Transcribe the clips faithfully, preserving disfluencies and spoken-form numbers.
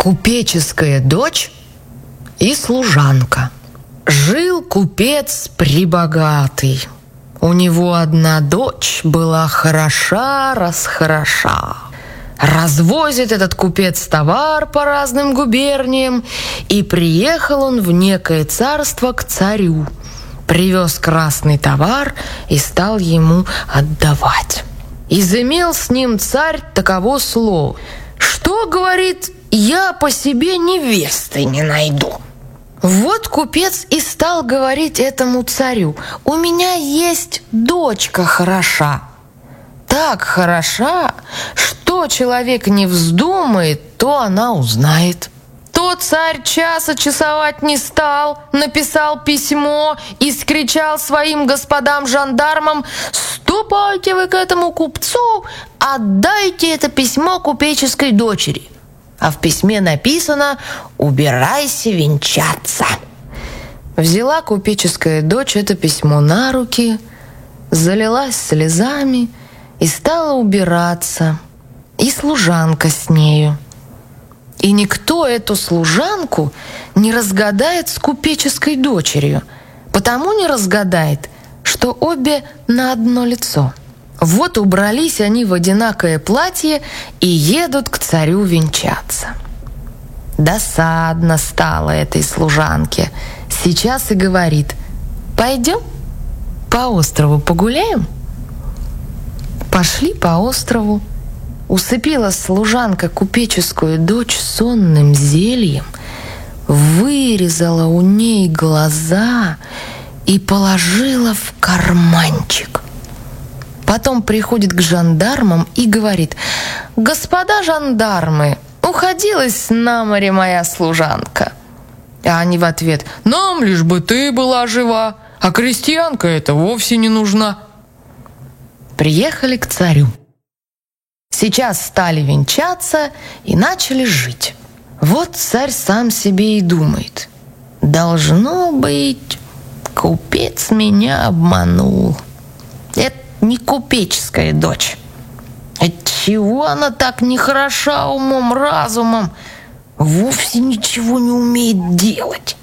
Купеческая дочь и служанка. Жил купец пребогатый. У него одна дочь была хороша-расхороша. Развозит этот купец товар по разным губерниям, и приехал он в некое царство к царю. Привез красный товар и стал ему отдавать. Изымел с ним царь таково слово: «Что, — говорит, — я по себе невесты не найду». Вот купец и стал говорить этому царю: «У меня есть дочка хороша, так хороша, что человек не вздумает, то она узнает». То царь часа часовать не стал, написал письмо и скричал своим господам-жандармам: «Ступайте вы к этому купцу, отдайте это письмо купеческой дочери». А в письме написано: «Убирайся венчаться». Взяла купеческая дочь это письмо на руки, залилась слезами и стала убираться, и служанка с нею. И никто эту служанку не разгадает с купеческой дочерью, потому не разгадает, что обе на одно лицо. Вот убрались они в одинакое платье и едут к царю венчаться. Досадно стало этой служанке. Сейчас и говорит: «Пойдем по острову погуляем?» Пошли по острову. Усыпила служанка купеческую дочь сонным зельем, вырезала у ней глаза и положила в карманчик. Потом приходит к жандармам и говорит: «Господа жандармы, уходилась на море моя служанка». А они в ответ: «Нам лишь бы ты была жива, а крестьянка эта вовсе не нужна». Приехали к царю. Сейчас стали венчаться и начали жить. Вот царь сам себе и думает: должно быть, купец меня обманул. Это не купеческая дочь. Отчего она так нехороша умом, разумом, вовсе ничего не умеет делать?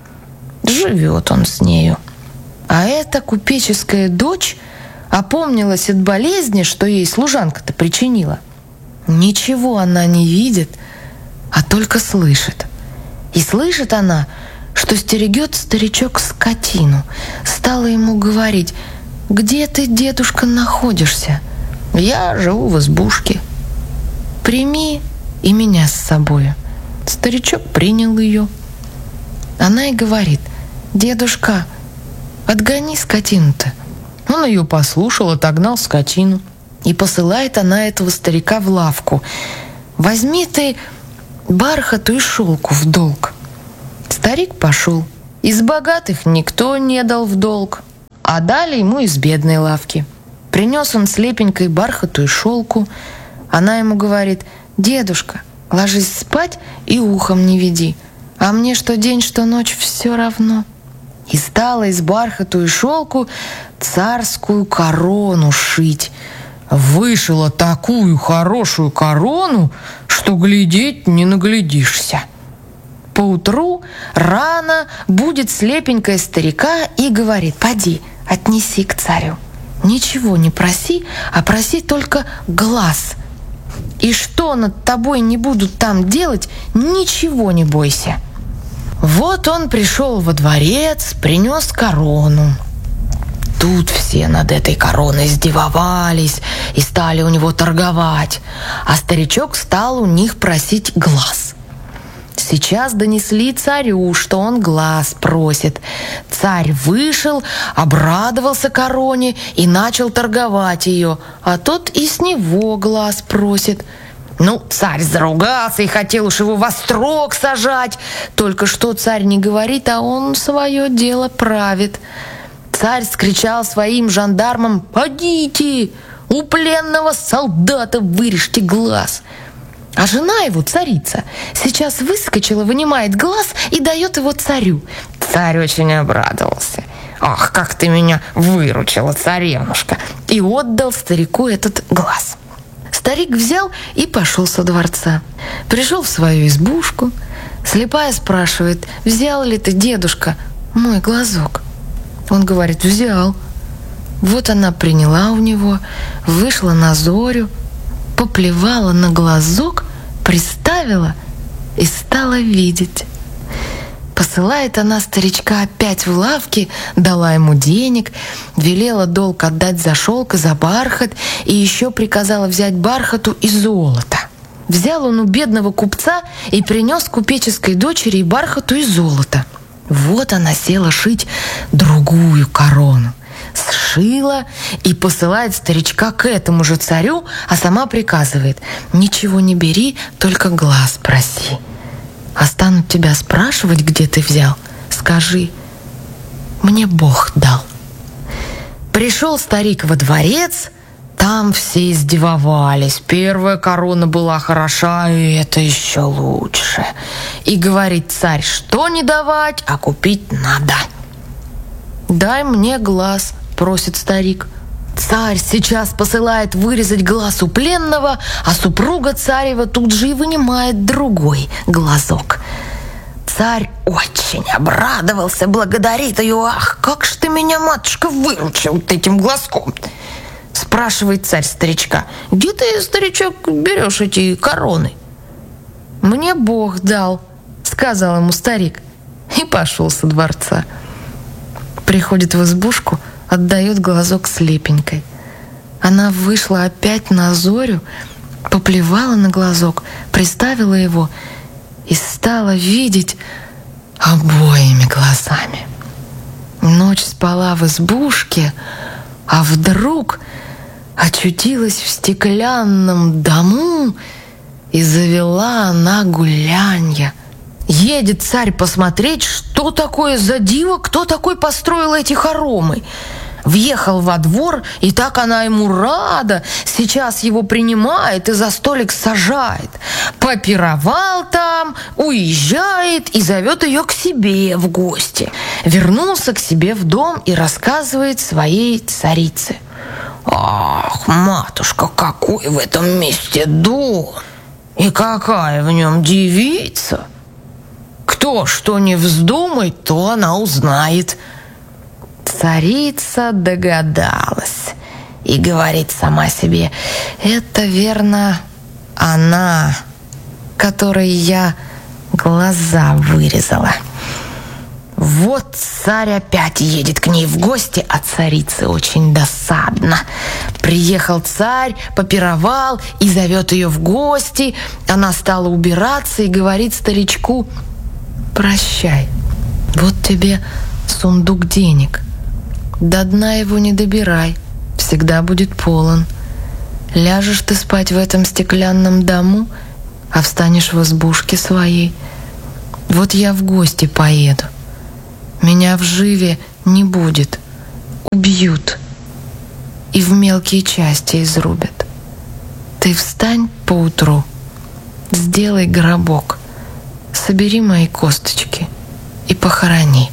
Живет он с нею. А эта купеческая дочь опомнилась от болезни, что ей служанка-то причинила. Ничего она не видит, а только слышит. И слышит она, что стерегет старичок скотину. Стала ему говорить: «Где ты, дедушка, находишься?» «Я живу в избушке». «Прими и меня с собой». Старичок принял ее. Она и говорит: «Дедушка, отгони скотину-то». Он ее послушал, отогнал скотину. И посылает она этого старика в лавку: «Возьми ты бархату и шелку в долг». Старик пошел. Из богатых никто не дал в долг, а дали ему из бедной лавки. Принес он слепенькой бархату и шелку. Она ему говорит: «Дедушка, ложись спать и ухом не веди, а мне что день, что ночь все равно». И стала из бархату и шелку царскую корону шить. Вышила такую хорошую корону, что глядеть не наглядишься. Поутру рано будет слепенькая старика и говорит: «Поди, отнеси к царю. Ничего не проси, а проси только глаз. И что над тобой не будут там делать, ничего не бойся». Вот он пришел во дворец, принес корону. Тут все над этой короной издевались и стали у него торговать, а старичок стал у них просить глаз. Сейчас донесли царю, что он глаз просит. Царь вышел, обрадовался короне и начал торговать ее, а тот и с него глаз просит. Ну, царь заругался и хотел уж его во строк сажать. Только что царь не говорит, а он свое дело правит. Царь скричал своим жандармам: «Подите, у пленного солдата вырежьте глаз». А жена его, царица, сейчас выскочила, вынимает глаз и дает его царю. Царь очень обрадовался. «Ах, как ты меня выручила, царевнушка!» И отдал старику этот глаз. Старик взял и пошел со дворца. Пришел в свою избушку. Слепая спрашивает: «Взял ли ты, дедушка, мой глазок?» Он говорит: «Взял». Вот она приняла у него, вышла на зорю, поплевала на глазок, приставила и стала видеть. Посылает она старичка опять в лавки, дала ему денег, велела долг отдать за шелк и за бархат, и еще приказала взять бархату и золото. Взял он у бедного купца и принес купеческой дочери и бархату и золото. Вот она села шить другую корону. Сшила и посылает старичка к этому же царю, а сама приказывает: «Ничего не бери, только глаз проси. А станут тебя спрашивать, где ты взял, скажи: мне Бог дал». Пришел старик во дворец, там все издевались. Первая корона была хороша, и это еще лучше. И говорит царь: что не давать, а купить надо. «Дай мне глаз», — просит старик. Царь сейчас посылает вырезать глаз у пленного, а супруга царева тут же и вынимает другой глазок. Царь очень обрадовался, благодарит ее: «Ах, как ж ты меня, матушка, выручил этим глазком!» Спрашивает царь старичка: «Где ты, старичок, берешь эти короны?» «Мне Бог дал», — сказал ему старик, и пошел со дворца. Приходит в избушку, отдает глазок слепенькой. Она вышла опять на зорю, поплевала на глазок, приставила его и стала видеть обоими глазами. Ночь спала в избушке, а вдруг очутилась в стеклянном дому, и завела она гулянья. Едет царь посмотреть, что такое за диво, кто такой построил эти хоромы. Въехал во двор, и так она ему рада, сейчас его принимает и за столик сажает. Попировал там, уезжает и зовет ее к себе в гости. Вернулся к себе в дом и рассказывает своей царице: «Ах, матушка, какой в этом месте дом, и какая в нем девица! Кто что не вздумает, то она узнает». Царица догадалась и говорит сама себе: «Это, верно, она, которой я глаза вырезала». Вот царь опять едет к ней в гости, а царице очень досадно. Приехал царь, попировал и зовет ее в гости. Она стала убираться и говорит старичку: «Прощай, вот тебе сундук денег. До дна его не добирай, всегда будет полон. Ляжешь ты спать в этом стеклянном дому, а встанешь в избушке своей. Вот я в гости поеду. Меня в живе не будет, убьют и в мелкие части изрубят. Ты встань поутру, сделай гробок, собери мои косточки и похорони».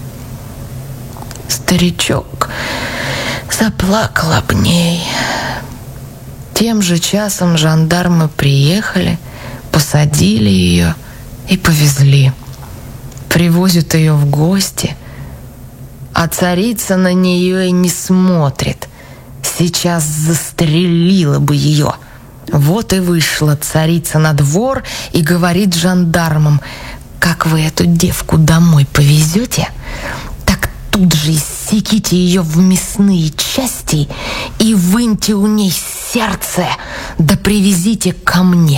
Старичок заплакал об ней. Тем же часом жандармы приехали, посадили ее и повезли. Привозят ее в гости, а царица на нее и не смотрит. Сейчас застрелила бы ее. Вот и вышла царица на двор и говорит жандармам: «Как вы эту девку домой повезете, так тут же иссеките ее в мясные части и выньте у ней сердце, да привезите ко мне».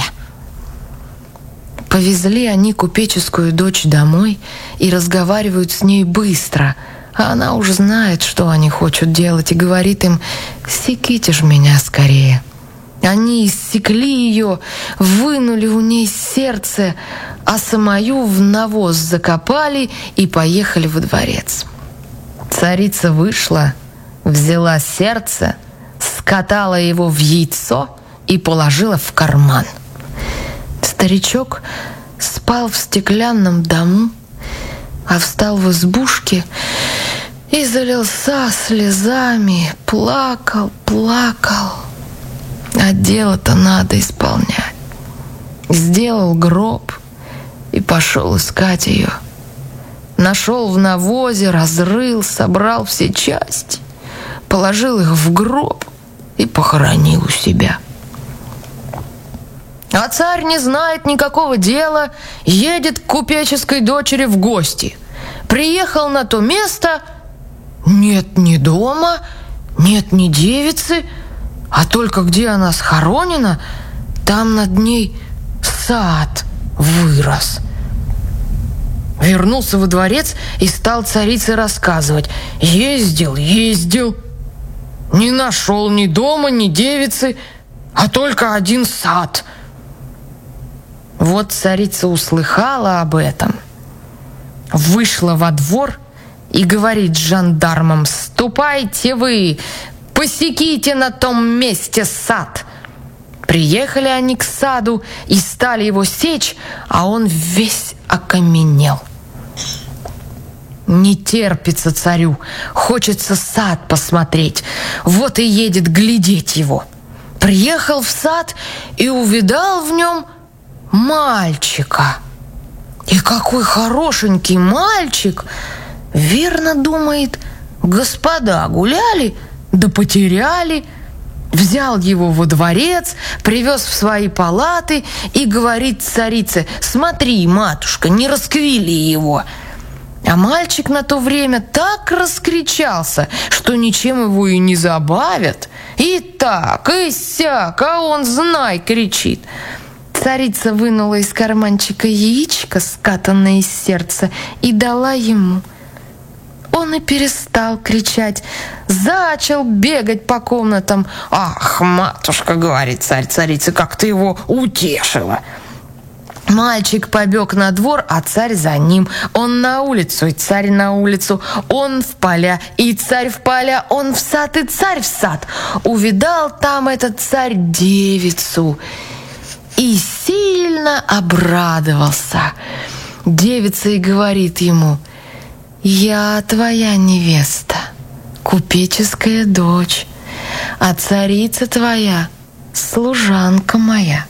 Повезли они купеческую дочь домой и разговаривают с ней быстро, а она уже знает, что они хотят делать, и говорит им: «Секите ж меня скорее». Они иссекли ее, вынули у ней сердце, а самую в навоз закопали и поехали во дворец. Царица вышла, взяла сердце, скатала его в яйцо и положила в карман. Старичок спал в стеклянном дому, а встал в избушке и залился слезами, плакал, плакал. А дело-то надо исполнять. Сделал гроб и пошел искать ее. Нашел в навозе, разрыл, собрал все части, положил их в гроб и похоронил у себя. А царь не знает никакого дела, едет к купеческой дочери в гости. Приехал на то место, нет ни дома, нет ни девицы, а только где она схоронена, там над ней сад вырос. Вернулся во дворец и стал царице рассказывать. Ездил, ездил, не нашел ни дома, ни девицы, а только один сад. Вот царица услыхала об этом, вышла во двор и говорит жандармам: «Ступайте вы, посеките на том месте сад». Приехали они к саду и стали его сечь, а он весь окаменел. Не терпится царю, хочется сад посмотреть, вот и едет глядеть его. Приехал в сад и увидал в нем мальчика. И какой хорошенький мальчик! Верно думает, господа гуляли, да потеряли. Взял его во дворец, привез в свои палаты и говорит царице: «Смотри, матушка, не расквили его». А мальчик на то время так раскричался, что ничем его и не забавят. И так, и сяк, а он, знай, кричит. Царица вынула из карманчика яичко, скатанное из сердца, и дала ему. Он и перестал кричать, зачал бегать по комнатам. «Ах, матушка, — говорит царь царице, — как ты его утешила!» Мальчик побег на двор, а царь за ним. Он на улицу, и царь на улицу. Он в поля, и царь в поля. Он в сад, и царь в сад. Увидал там этот царь девицу и сильно обрадовался. Девица и говорит ему: «Я твоя невеста, купеческая дочь, а царица твоя — служанка моя».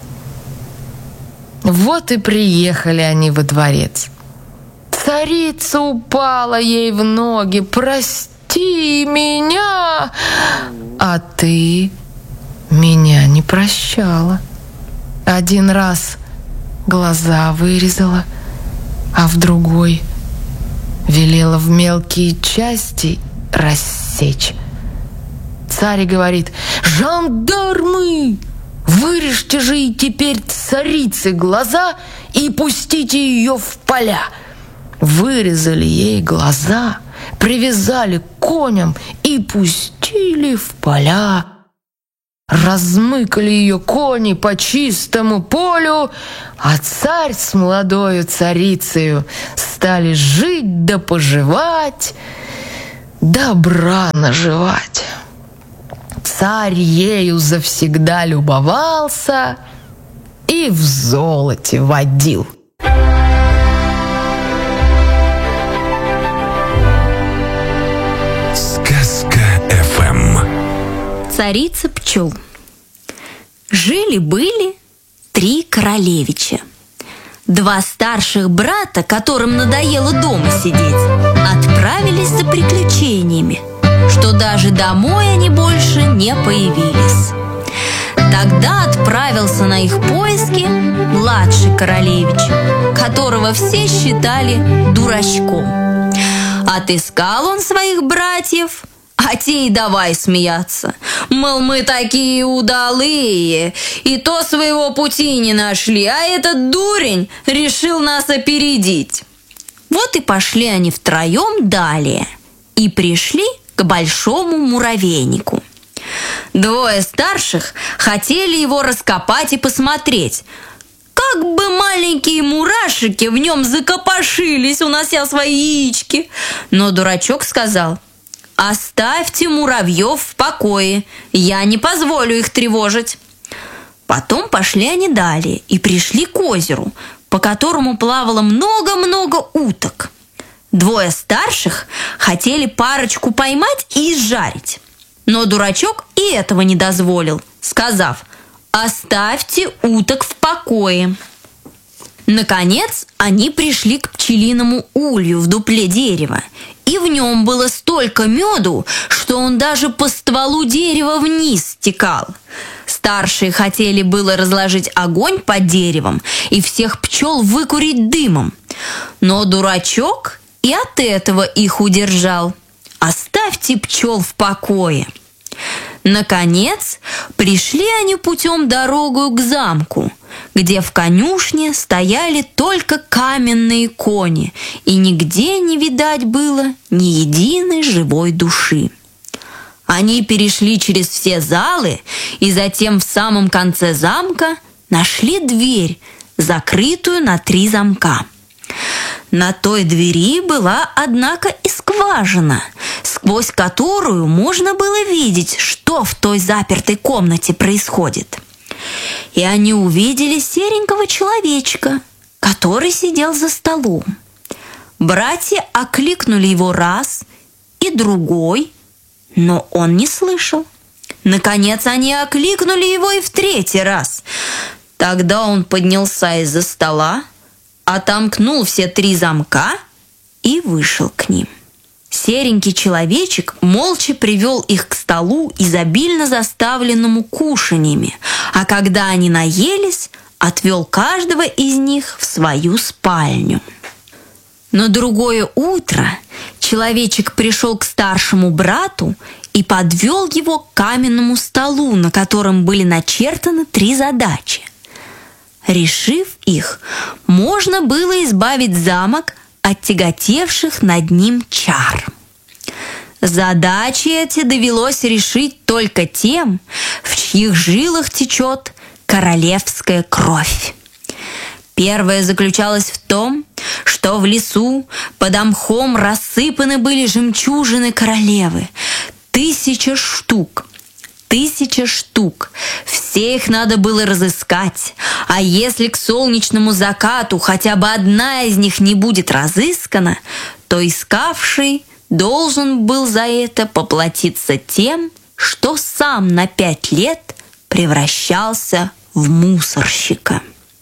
Вот и приехали они во дворец. Царица упала ей в ноги: «Прости меня!» А ты меня не прощала. Один раз глаза вырезала, а в другой велела в мелкие части рассечь. Царь говорит: «Жандармы! Вырежьте же и теперь царице глаза и пустите ее в поля». Вырезали ей глаза, привязали к коням и пустили в поля. Размыкали ее кони по чистому полю, а царь с молодою царицею стали жить да поживать, добра наживать. Царь ею завсегда любовался и в золоте водил. Сказка эф эм. Царица пчел. Жили-были три королевича. Два старших брата, которым надоело дома сидеть, отправились за приключениями, что даже домой они больше не появились. Тогда отправился на их поиски младший королевич, которого все считали дурачком. Отыскал он своих братьев, а те и давай смеяться. Мол, мы такие удалые, и то своего пути не нашли, а этот дурень решил нас опередить. Вот и пошли они втроем далее и пришли к большому муравейнику. Двое старших хотели его раскопать и посмотреть, как бы маленькие мурашики в нем закопошились, унося свои яички. Но дурачок сказал: «Оставьте муравьев в покое, я не позволю их тревожить». Потом пошли они далее и пришли к озеру, по которому плавало много-много уток. Двое старших хотели парочку поймать и изжарить. Но дурачок и этого не дозволил, сказав: «Оставьте уток в покое». Наконец они пришли к пчелиному улью в дупле дерева, и в нем было столько меду, что он даже по стволу дерева вниз стекал. Старшие хотели было разложить огонь под деревом и всех пчел выкурить дымом, но дурачок и от этого их удержал. «Оставьте пчел в покое». Наконец, пришли они путем дорогою к замку, где в конюшне стояли только каменные кони, и нигде не видать было ни единой живой души. Они перешли через все залы и затем в самом конце замка нашли дверь, закрытую на три замка. На той двери была, однако, и скважина, сквозь которую можно было видеть, что в той запертой комнате происходит. И они увидели серенького человечка, который сидел за столом. Братья окликнули его раз и другой, но он не слышал. Наконец они окликнули его и в третий раз. Тогда он поднялся из-за стола, отомкнул все три замка и вышел к ним. Серенький человечек молча привел их к столу, изобильно заставленному кушаньями, а когда они наелись, отвел каждого из них в свою спальню. На другое утро человечек пришел к старшему брату и подвел его к каменному столу, на котором были начертаны три задачи. Решив их, можно было избавить замок от тяготевших над ним чар. Задачи эти довелось решить только тем, в чьих жилах течет королевская кровь. Первое заключалось в том, что в лесу под мхом рассыпаны были жемчужины королевы. Тысяча штук. Тысяча штук. Все их надо было разыскать. А если к солнечному закату хотя бы одна из них не будет разыскана, то искавший должен был за это поплатиться тем, что сам на пять лет превращался в мусорщика.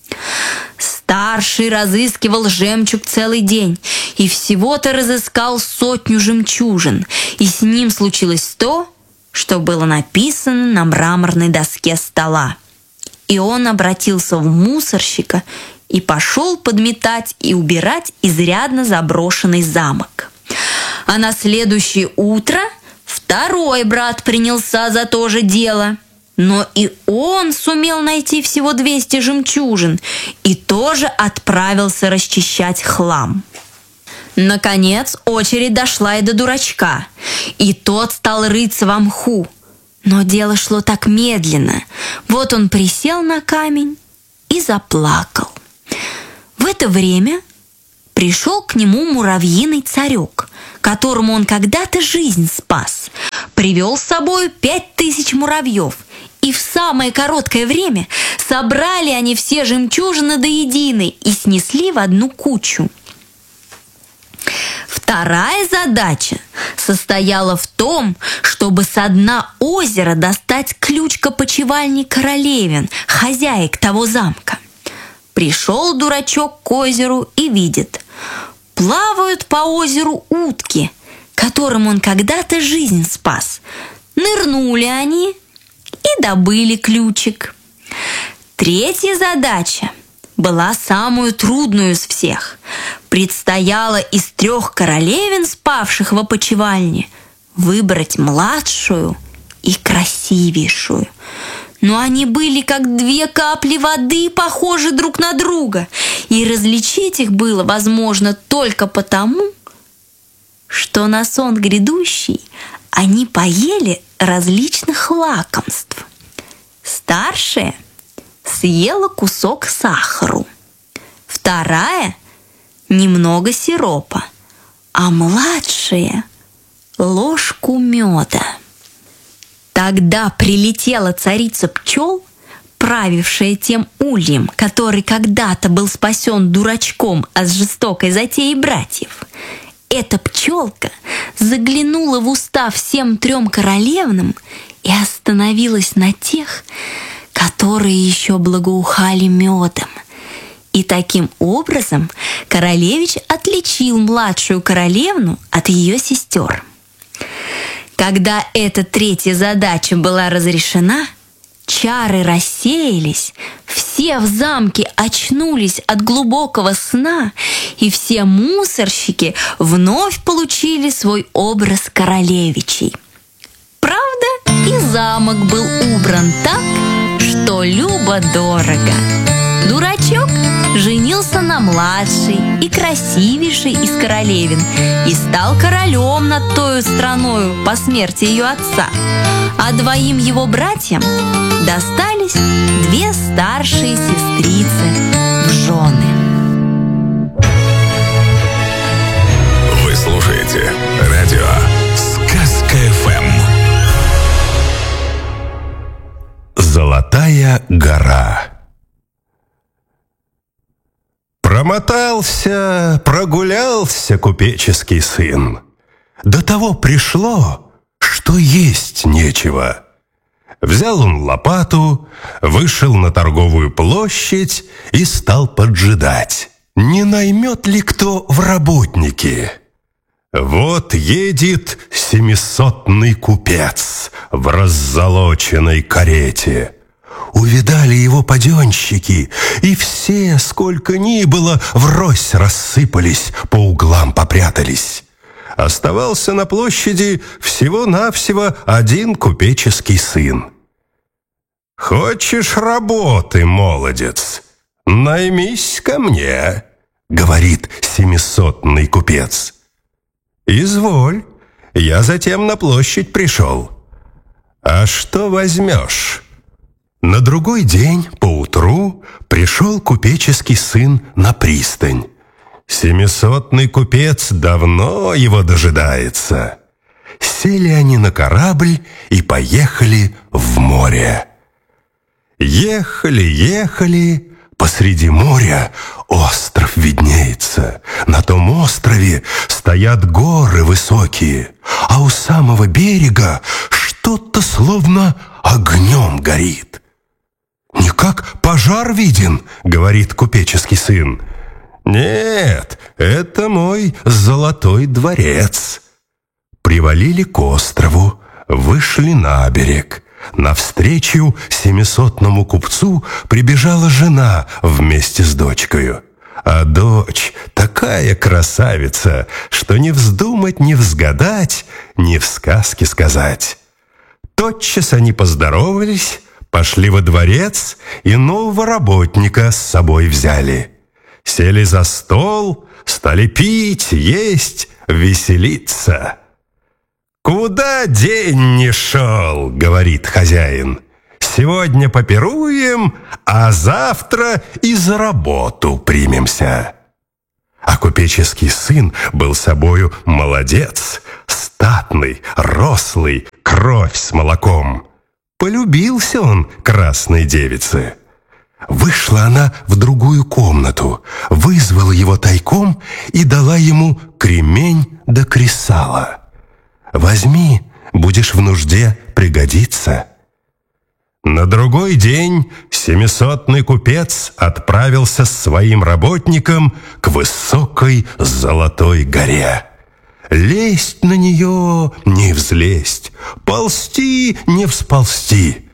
Старший разыскивал жемчуг целый день и всего-то разыскал сотню жемчужин, и с ним случилось то, что было написано на мраморной доске стола. И он обратился в мусорщика и пошел подметать и убирать изрядно заброшенный замок. А на следующее утро второй брат принялся за то же дело. Но и он сумел найти всего двести жемчужин и тоже отправился расчищать хлам. Наконец очередь дошла и до дурачка, и тот стал рыться во мху. Но дело шло так медленно. Вот он присел на камень и заплакал. В это время пришел к нему муравьиный царек, которому он когда-то жизнь спас. Привел с собой пять тысяч муравьев, и в самое короткое время собрали они все жемчужины до единой и снесли в одну кучу. Вторая задача состояла в том, чтобы со дна озера достать ключ к опочивальне королевин, хозяек того замка. Пришел дурачок к озеру и видит: плавают по озеру утки, которым он когда-то жизнь спас. Нырнули они и добыли ключик. Третья задача была самую трудную из всех. Предстояло из трех королевин, спавших в опочивальне, выбрать младшую и красивейшую. Но они были как две капли воды, похожи друг на друга, и различить их было возможно только потому, что на сон грядущий они поели различных лакомств. Старшая съела кусок сахару, вторая – немного сиропа, а младшая – ложку меда. Тогда прилетела царица пчел, правившая тем ульем, который когда-то был спасен дурачком от жестокой затеи братьев. эта пчелка заглянула в уста всем трем королевнам и остановилась на тех, которые еще благоухали медом. И таким образом королевич отличил младшую королевну от ее сестер. Когда эта третья задача была разрешена, чары рассеялись, все в замке очнулись от глубокого сна, и все мусорщики вновь получили свой образ королевичей. Правда, и замок был убран так, что любо-дорого. Дурачок женился на младшей и красивейшей из королевин и стал королем над той страною по смерти ее отца. А двоим его братьям достались две старшие сестрицы в жены. Вы слушаете радио Сказка-ФМ. Золотая гора. Промотался, прогулялся купеческий сын. До того пришло, что есть нечего. Взял он лопату, вышел на торговую площадь и стал поджидать, не наймет ли кто в работники. Вот едет семисотный купец в раззолоченной карете. Увидали его паденщики, и все, сколько ни было, врозь рассыпались, по углам попрятались. Оставался на площади всего-навсего один купеческий сын. «Хочешь работы, молодец? Наймись ко мне», — говорит семисотный купец. «Изволь, я затем на площадь пришел. А что возьмешь?» На другой день поутру пришел купеческий сын на пристань. Семисотный купец давно его дожидается. Сели они на корабль и поехали в море. Ехали, ехали, посреди моря остров виднеется. На том острове стоят горы высокие, а у самого берега что-то словно огнем горит. «Не как пожар виден», — говорит купеческий сын. «Нет, это мой золотой дворец». Привалили к острову, вышли на берег. Навстречу семисотному купцу прибежала жена вместе с дочкою. А дочь такая красавица, что не вздумать, не взгадать, ни в сказке сказать. Тотчас они поздоровались, пошли во дворец и нового работника с собой взяли. Сели за стол, стали пить, есть, веселиться. «Куда день не шел, — говорит хозяин, — сегодня попируем, а завтра и за работу примемся». А купеческий сын был собою молодец, статный, рослый, кровь с молоком. Полюбился он красной девице. Вышла она в другую комнату, вызвала его тайком и дала ему кремень да кресало. «Возьми, будешь в нужде пригодиться». На другой день семисотный купец отправился с своим работником к высокой золотой горе. Лезть на нее не взлезть, ползти не всползти.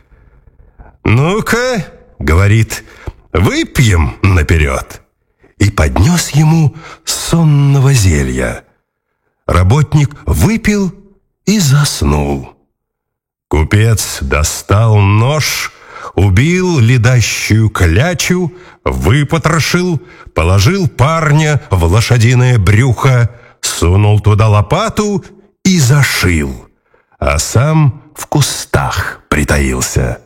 «Ну-ка, — говорит, — выпьем наперед». И поднес ему сонного зелья. Работник выпил и заснул. Купец достал нож, убил ледащую клячу, выпотрошил, положил парня в лошадиное брюхо, сунул туда лопату и зашил, а сам в кустах притаился.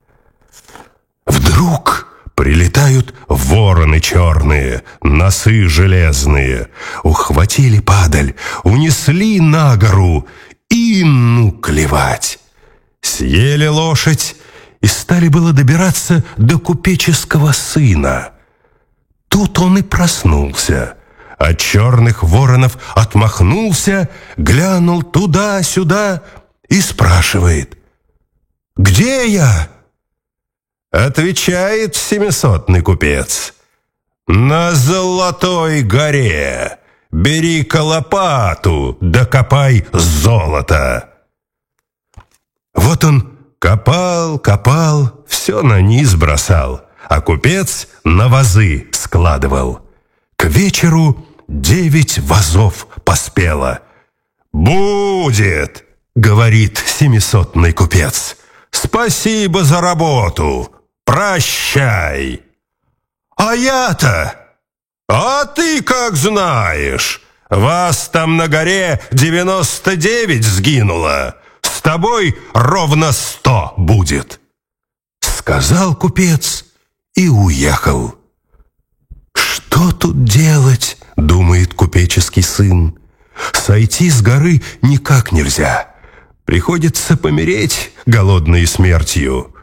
Вдруг прилетают вороны черные, носы железные, ухватили падаль, унесли на гору и ну клевать. Съели лошадь и стали было добираться до купеческого сына. Тут он и проснулся, От черных воронов отмахнулся, глянул туда-сюда и спрашивает: «Где я?» Отвечает семисотный купец: «На Золотой горе. Бери-ка лопату, да копай золото». Вот он копал, копал, все на низ бросал, а купец на вазы складывал. К вечеру девять вазов поспело. «Будет!» — говорит семисотный купец. «Спасибо за работу! Прощай!» «А я-то? А ты как знаешь? Вас там на горе девяносто девять сгинуло. С тобой ровно сто будет!» Сказал купец и уехал. «Что тут делать?» — думает купеческий сын. «Сойти с горы никак нельзя. Приходится помереть голодной смертью».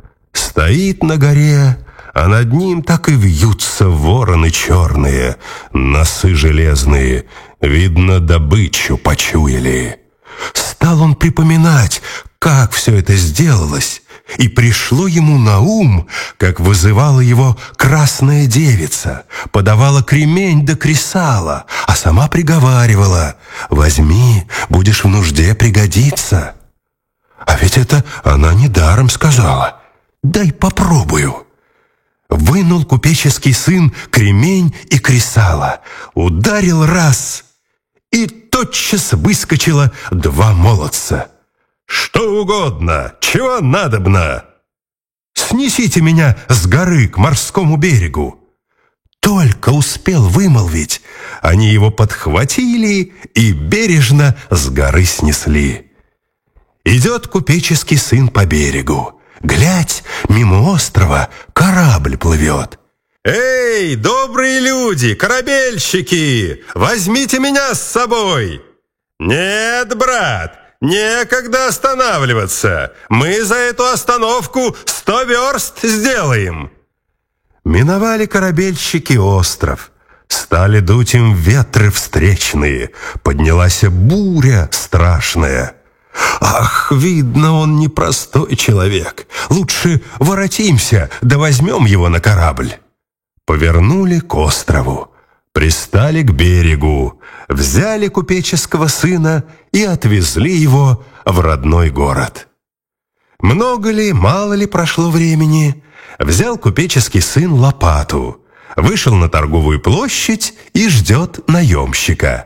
Стоит на горе, а над ним так и вьются вороны черные, носы железные, видно, добычу почуяли. Стал он припоминать, как все это сделалось, и пришло ему на ум, как вызывала его красная девица, подавала кремень да кресало, а сама приговаривала: «Возьми, будешь в нужде пригодиться». А ведь это она недаром сказала. «Дай попробую». Вынул купеческий сын кремень и кресало, ударил раз, и тотчас выскочило два молодца. «Что угодно, чего надобно?» «Снесите меня с горы к морскому берегу». Только успел вымолвить, они его подхватили и бережно с горы снесли. Идет купеческий сын по берегу. Глядь, мимо острова корабль плывет. «Эй, добрые люди, корабельщики, возьмите меня с собой!» «Нет, брат, некогда останавливаться. Мы за эту остановку сто верст сделаем». Миновали корабельщики остров. Стали дуть им ветры встречные. Поднялась буря страшная. «Ах, видно, он непростой человек. Лучше воротимся, да возьмем его на корабль». Повернули к острову, пристали к берегу, взяли купеческого сына и отвезли его в родной город. Много ли, мало ли прошло времени, взял купеческий сын лопату, вышел на торговую площадь и ждет наемщика.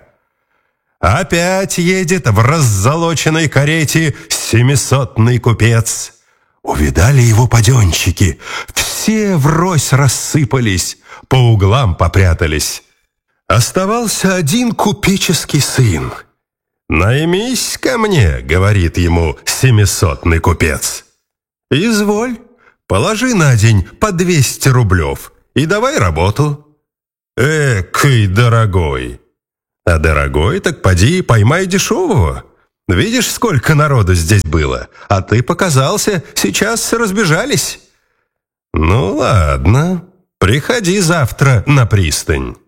Опять едет в раззолоченной карете семисотный купец. Увидали его паденщики, все врозь рассыпались, по углам попрятались. Оставался один купеческий сын. «Наймись ко мне», — говорит ему семисотный купец. «Изволь, положи на день по двести рублев и давай работу». «Экой дорогой». «А дорогой, так поди поймай дешевого. Видишь, сколько народу здесь было, а ты показался, сейчас разбежались». «Ну ладно, приходи завтра на пристань».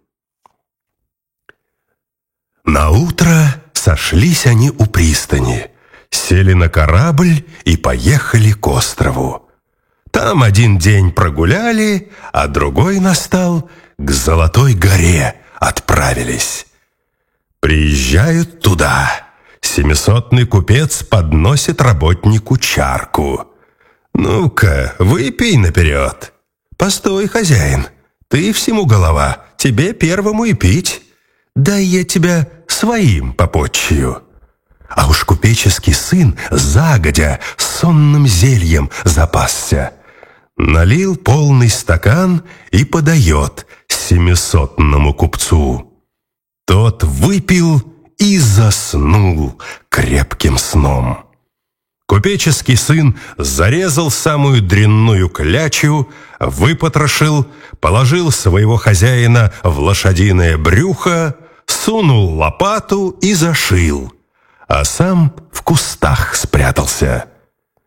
Наутро сошлись они у пристани, сели на корабль и поехали к острову. Там один день прогуляли, а другой настал, к Золотой горе отправились. Приезжают туда. Семисотный купец подносит работнику чарку. «Ну-ка, выпей наперед». «Постой, хозяин, ты всему голова, тебе первому и пить. Дай я тебя своим попотчую». А уж купеческий сын загодя сонным зельем запасся. Налил полный стакан и подает семисотному купцу. Тот выпил и заснул крепким сном. Купеческий сын зарезал самую дрянную клячу, выпотрошил, положил своего хозяина в лошадиное брюхо, сунул лопату и зашил, а сам в кустах спрятался.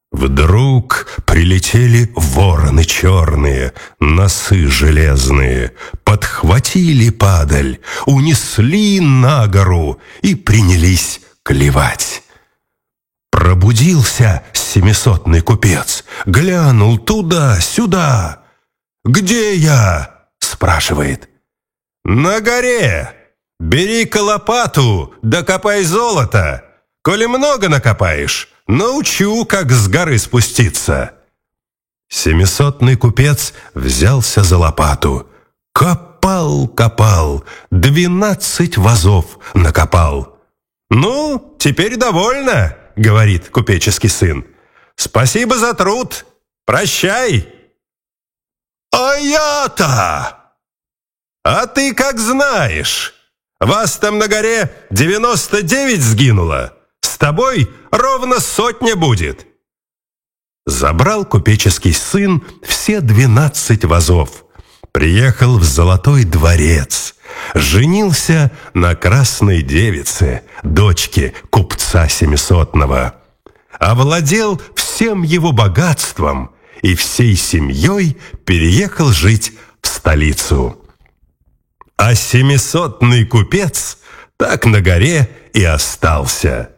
Вдруг прилетели вороны черные, носы железные, подхватили падаль, унесли на гору и принялись клевать. Пробудился семисотный купец, глянул туда-сюда. «Где я?» — спрашивает. «На горе! Бери-ка лопату, да копай золото. Коли много накопаешь, научу, как с горы спуститься». Семисотный купец взялся за лопату. Копал, копал, двенадцать вазов накопал. «Ну, теперь довольно», — говорит купеческий сын. «Спасибо за труд. Прощай». «А я-то? А ты как знаешь? Вас там на горе девяносто девять сгинуло. С тобой ровно сотня будет». Забрал купеческий сын все двенадцать вазов. Приехал в Золотой дворец. Женился на красной девице, дочке купца семисотного. Овладел всем его богатством и всей семьей переехал жить в столицу. А семисотный купец так на горе и остался.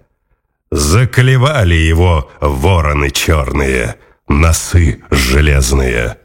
Заклевали его вороны черные, носы железные.